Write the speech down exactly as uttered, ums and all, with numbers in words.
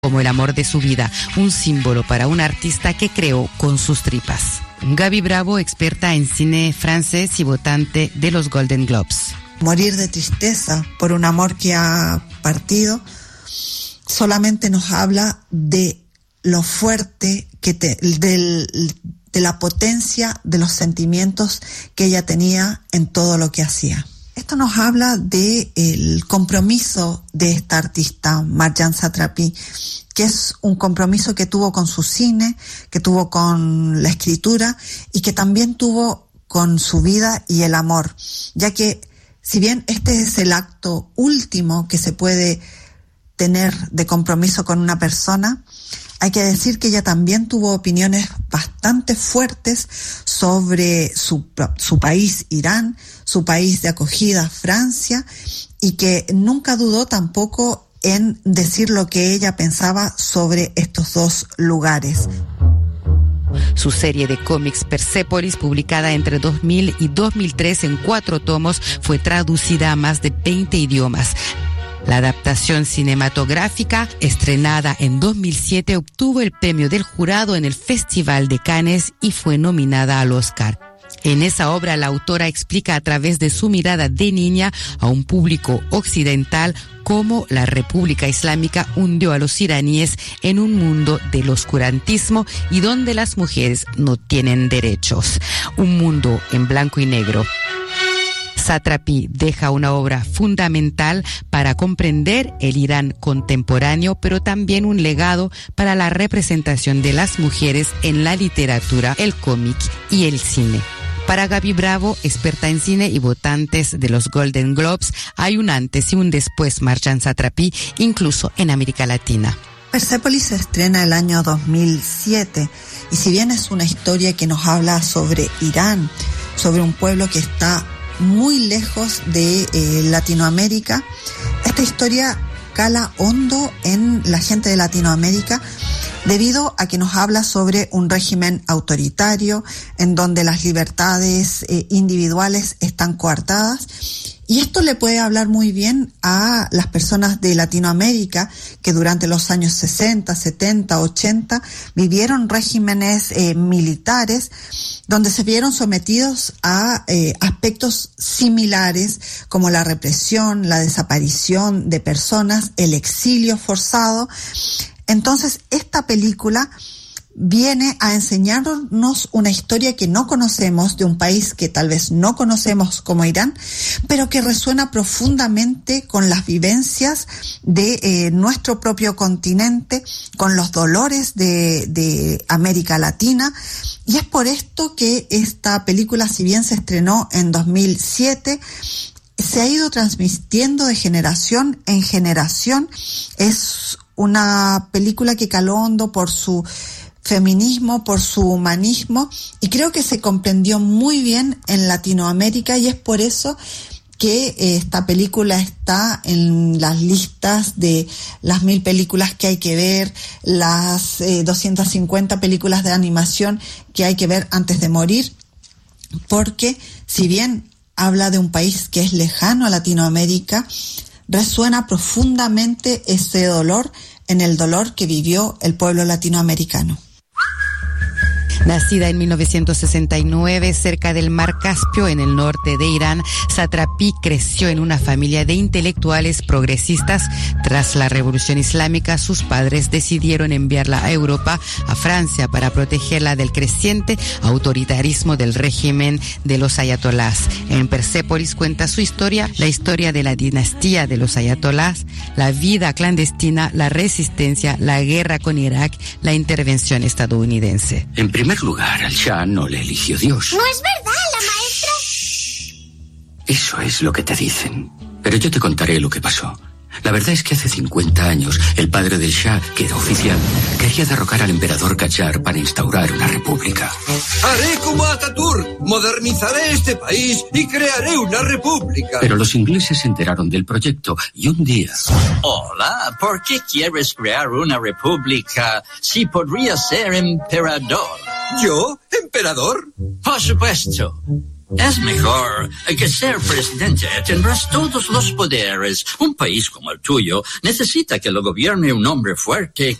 como el amor de su vida, un símbolo para un artista que creó con sus tripas. Gaby Bravo, experta en cine francés y votante de los Golden Globes. Morir de tristeza por un amor que ha partido solamente nos habla de lo fuerte, que te, del, de la potencia de los sentimientos que ella tenía en todo lo que hacía. Esto nos habla del compromiso de esta artista, Marjane Satrapi, que es un compromiso que tuvo con su cine, que tuvo con la escritura y que también tuvo con su vida y el amor, ya que si bien este es el acto último que se puede tener de compromiso con una persona, hay que decir que ella también tuvo opiniones bastante fuertes sobre su, su país, Irán, su país de acogida, Francia, y que nunca dudó tampoco en decir lo que ella pensaba sobre estos dos lugares. Su serie de cómics Persepolis, publicada entre dos mil y dos mil tres en cuatro tomos, fue traducida a más de veinte idiomas. La adaptación cinematográfica, estrenada en dos mil siete, obtuvo el premio del jurado en el Festival de Cannes y fue nominada al Oscar. En esa obra, la autora explica a través de su mirada de niña a un público occidental cómo la República Islámica hundió a los iraníes en un mundo del oscurantismo y donde las mujeres no tienen derechos. Un mundo en blanco y negro. Satrapi deja una obra fundamental para comprender el Irán contemporáneo, pero también un legado para la representación de las mujeres en la literatura, el cómic y el cine. Para Gaby Bravo, experta en cine y votantes de los Golden Globes, hay un antes y un después Marjane Satrapi, incluso en América Latina. Persepolis se estrena el año dos mil siete y si bien es una historia que nos habla sobre Irán, sobre un pueblo que está muy lejos de eh, Latinoamérica, esta historia cala hondo en la gente de Latinoamérica debido a que nos habla sobre un régimen autoritario en donde las libertades eh, individuales están coartadas. Y esto le puede hablar muy bien a las personas de Latinoamérica que durante los años sesenta, setenta, ochenta vivieron regímenes eh, militares donde se vieron sometidos a eh, aspectos similares como la represión, la desaparición de personas, el exilio forzado. Entonces, esta película viene a enseñarnos una historia que no conocemos, de un país que tal vez no conocemos como Irán, pero que resuena profundamente con las vivencias de eh, nuestro propio continente, con los dolores de, de América Latina. Y es por esto que esta película, si bien se estrenó en dos mil siete, se ha ido transmitiendo de generación en generación. Es una película que caló hondo por su feminismo, por su humanismo, y creo que se comprendió muy bien en Latinoamérica, y es por eso que esta película está en las listas de las mil películas que hay que ver, las eh, doscientas cincuenta películas de animación que hay que ver antes de morir, porque si bien habla de un país que es lejano a Latinoamérica, resuena profundamente ese dolor en el dolor que vivió el pueblo latinoamericano. Nacida en mil novecientos sesenta y nueve cerca del Mar Caspio, en el norte de Irán, Satrapi creció en una familia de intelectuales progresistas. Tras la Revolución Islámica, sus padres decidieron enviarla a Europa, a Francia, para protegerla del creciente autoritarismo del régimen de los ayatolás. En Persepolis cuenta su historia, la historia de la dinastía de los ayatolás, la vida clandestina, la resistencia, la guerra con Irak, la intervención estadounidense. En primer lugar, al Shah no le eligió Dios. No es verdad, la maestra. Eso es lo que te dicen. Pero yo te contaré lo que pasó. La verdad es que hace cincuenta años, el padre del Shah, que era oficial, quería derrocar al emperador Qajar para instaurar una república. Haré como Ataturk, modernizaré este país y crearé una república. Pero los ingleses se enteraron del proyecto y un día... Hola, ¿por qué quieres crear una república si podría ser emperador? ¿Yo? ¿Emperador? Por supuesto. Es mejor que ser presidente. Tendrás todos los poderes. Un país como el tuyo necesita que lo gobierne un hombre fuerte,